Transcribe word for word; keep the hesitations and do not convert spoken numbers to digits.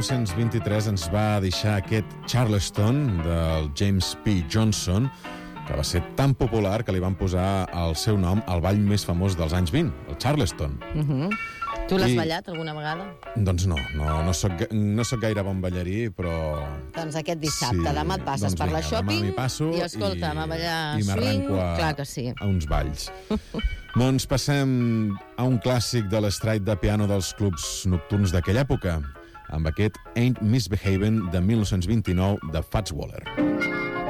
nou-cents vint-i-tres ens va deixar aquest Charleston del James P. Johnson, que va ser tan popular que li van posar el seu nom al ball més famós dels anys vint, el Charleston. Uh-huh. Tu l'has I... ballat alguna vegada? Doncs no, no, no, soc, no soc gaire bon ballarí, però... Doncs aquest dissabte, sí, demà et passes doncs per vinga, la shopping i, i escolta'm, a ballar i swing, a, clar que sí. a uns balls. Doncs passem a un clàssic de l'estrait de piano dels clubs nocturns d'aquella època, amb aquest Ain't Misbehavin' de mil nou-cents vint-i-nou de Fats Waller.